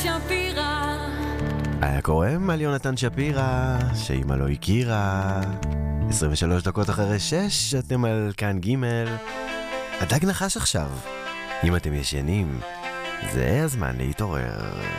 שפירא. היה קוראים על יונתן שפירא, שאמא לא הכירה. 23 דקות אחרי 6, אתם על כאן ג'. הדג נחש עכשיו. אם אתם ישנים, זה הזמן להתעורר.